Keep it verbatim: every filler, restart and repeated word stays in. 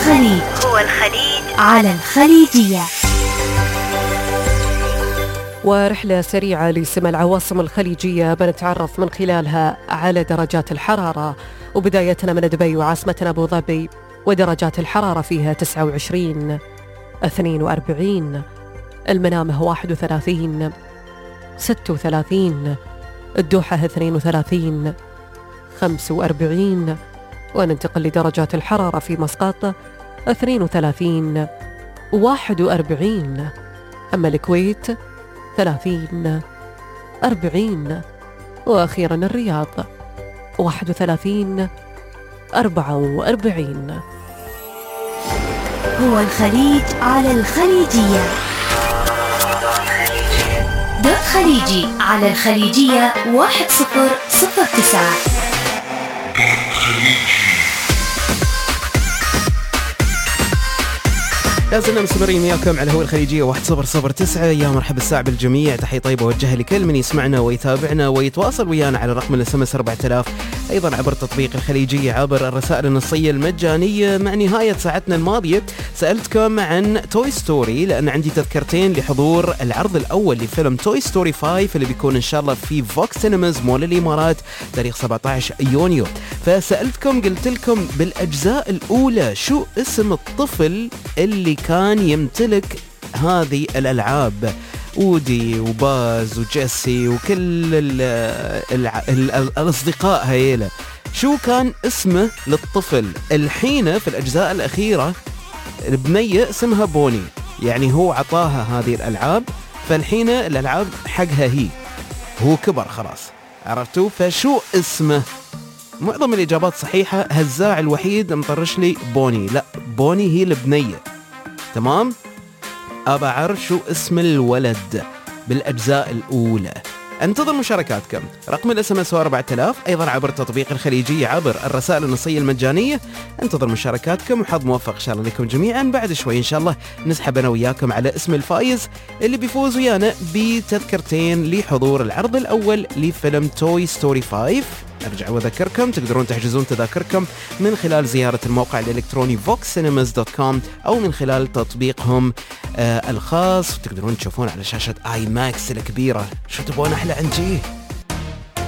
الخليج هو الخليج على الخليجية. ورحلة سريعة لسمى العواصم الخليجية بنتعرف من خلالها على درجات الحرارة، وبدايتنا من دبي وعاصمتنا أبو ظبي، ودرجات الحرارة فيها تسعة وعشرين، اثنين وأربعين، المنامة واحد وثلاثين، ستة وثلاثين، الدوحة اثنين وثلاثين، خمسة وأربعين، وننتقل لدرجات الحرارة في مسقط اثنين وثلاثين، واحد وأربعين، أما الكويت ثلاثين، أربعين، وأخيرا الرياض واحد وثلاثين، أربعة وأربعين. هو الخليج على الخليجية. دوت خليجي على الخليجية واحد صفر صفر تسعة. لازلنا مستمرين وياكم على هو الخليجية واحد صفر صفر تسعة. يا مرحبا الساعة بالجميع، تحية طيبة وجهها لكل من يسمعنا ويتابعنا ويتواصل ويانا على رقم الاس ام اس أربعة آلاف، أيضا عبر تطبيق الخليجية عبر الرسائل النصية المجانية. مع نهاية ساعتنا الماضية سألتكم عن توي ستوري، لأن عندي تذكرتين لحضور العرض الأول لفيلم توي ستوري خمسة اللي بيكون إن شاء الله في فوكس سينماز مول الإمارات تاريخ سبعة عشر يونيو. فسألتكم قلت لكم بالأجزاء الأولى شو اسم الطفل اللي كان يمتلك هذه الألعاب، وودي وباز وجيسي وكل ال ال ال ال الأصدقاء هيلا، شو كان اسمه للطفل؟ الحين في الأجزاء الأخيرة البنية اسمها بوني، يعني هو عطاها هذه الألعاب، فالحين الألعاب حقها هي، هو كبر خلاص، عرفتوا؟ فشو اسمه؟ معظم الإجابات صحيحة، هزاع الوحيد مطرش لي بوني، لا بوني هي البنية. تمام؟ أبا أعرف شو اسم الولد بالأجزاء الأولى. انتظر مشاركاتكم، رقم الاس ام اس أربعة آلاف، أيضا عبر تطبيق الخليجية عبر الرسائل النصية المجانية. انتظر مشاركاتكم وحظ موفق إن شاء الله لكم جميعا. بعد شوي إن شاء الله نسحب أنا وياكم على اسم الفائز اللي بيفوز ويانا بتذكرتين لحضور العرض الأول لفيلم توي ستوري خمسة. أرجع وأذكركم تقدرون تحجزون تذاكركم من خلال زيارة الموقع الإلكتروني فوكس سينماز دوت كوم أو من خلال تطبيقهم آه الخاص، وتقدرون تشوفون على شاشة آي ماكس الكبيرة. شو تبون أحلى عن جيه؟